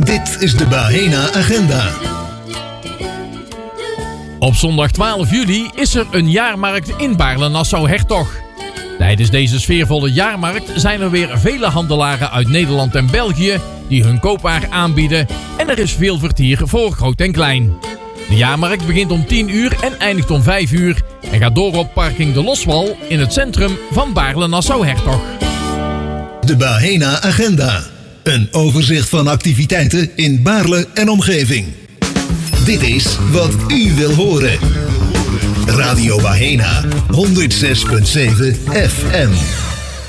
Dit is de Bahena Agenda. Op zondag 12 juli is er een jaarmarkt in Baarle-Nassau-Hertog. Tijdens deze sfeervolle jaarmarkt zijn er weer vele handelaren uit Nederland en België die hun koopwaar aanbieden en er is veel vertier voor groot en klein. De jaarmarkt begint om 10 uur en eindigt om 5 uur en gaat door op parking De Loswal in het centrum van Baarle-Nassau-Hertog. De Bahena Agenda. Een overzicht van activiteiten in Baarle en omgeving. Dit is wat u wil horen. Radio Bahena 106.7 FM.